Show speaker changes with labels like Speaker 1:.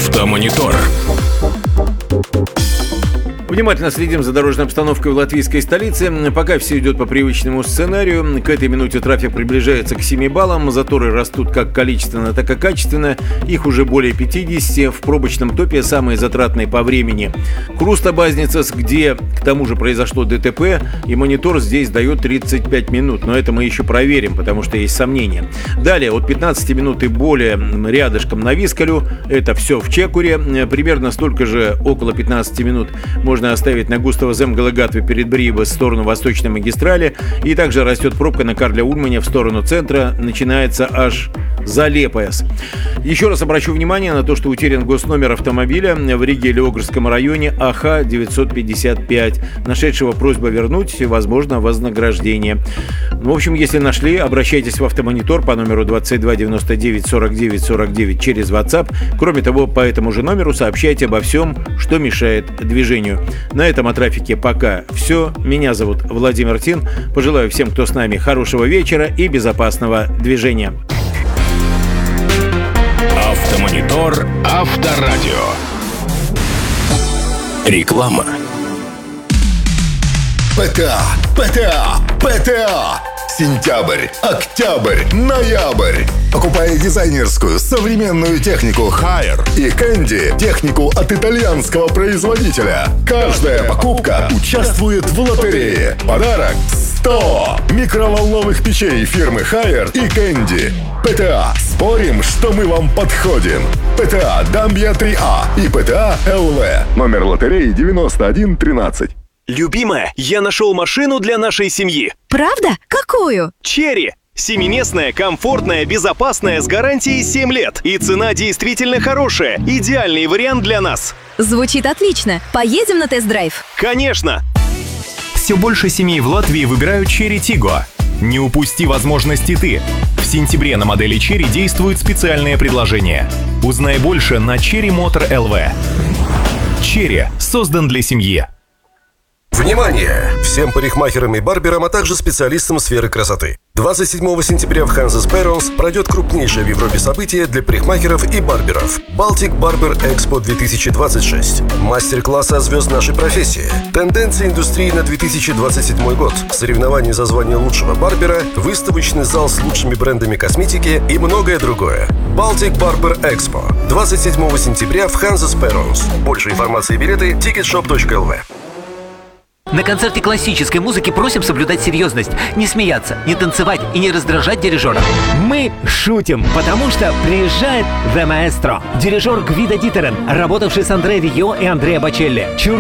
Speaker 1: Автомонитор.
Speaker 2: Внимательно следим за дорожной обстановкой в латвийской столице. Пока все идет по привычному сценарию. К этой минуте трафик приближается к 7 баллам. Заторы растут как количественно, так и качественно. Их уже более 50. В пробочном топе самые затратные по времени. Круста-Базницас, где к тому же произошло ДТП, и монитор здесь дает 35 минут. Но это мы еще проверим, потому что есть сомнения. Далее от 15 минут и более рядышком на Вискалю. Это все в Чекуре. Примерно столько же, около 15 минут, можно оставить на Густава Земгалегатве перед Брибо в сторону Восточной магистрали. И также растет пробка на Карля Ульмане в сторону центра. Начинается аж за Лепояс. Еще раз обращу внимание на то, что утерян госномер автомобиля в Риге или Огрском районе АХ-955. Нашедшего просьба вернуть, возможно, вознаграждение. В общем, если нашли, обращайтесь в Автомонитор по номеру 22 99 49 49 через WhatsApp. Кроме того, по этому же номеру сообщайте обо всем, что мешает движению. На этом о трафике пока все. Меня зовут Владимир Тин. Пожелаю всем, кто с нами, хорошего вечера и безопасного движения.
Speaker 1: Автомонитор Авторадио. Реклама.
Speaker 3: ПТА. Сентябрь, октябрь, ноябрь. Покупая дизайнерскую современную технику Haier и Candy, технику от итальянского производителя, каждая покупка участвует в лотерее. Подарок 100 микроволновых печей фирмы Haier и Candy. ПТА. Спорим, что мы вам подходим. ПТА Дамбия 3А и ПТА ЛВ. Номер лотереи 9113.
Speaker 4: Любимая, я нашел машину для нашей семьи.
Speaker 5: Правда? Какую?
Speaker 4: Черри. Семиместная, комфортная, безопасная, с гарантией 7 лет. И цена действительно хорошая. Идеальный вариант для нас.
Speaker 5: Звучит отлично. Поедем на тест-драйв?
Speaker 4: Конечно.
Speaker 6: Все больше семей в Латвии выбирают Chery Tiggo. Не упусти возможности ты. В сентябре на модели Chery действует специальное предложение. Узнай больше на Chery Motor LV. Chery создан для семьи.
Speaker 7: Внимание! Всем парикмахерам и барберам, а также специалистам сферы красоты. 27 сентября в Hanses Perons пройдет крупнейшее в Европе событие для парикмахеров и барберов – Baltic Barber Expo 2026. Мастер-классы звезд нашей профессии, тенденции индустрии на 2027 год, соревнования за звание лучшего барбера, выставочный зал с лучшими брендами косметики и многое другое. Baltic Barber Expo 27 сентября в Hanses Perons. Больше информации и билеты ticketshop.lv.
Speaker 8: На концерте классической музыки просим соблюдать серьезность, не смеяться, не танцевать и не раздражать дирижера.
Speaker 9: Мы шутим, потому что приезжает The Maestro, дирижер Гвидо Дитерен, работавший с Андре Вио и Андреа Бочелли.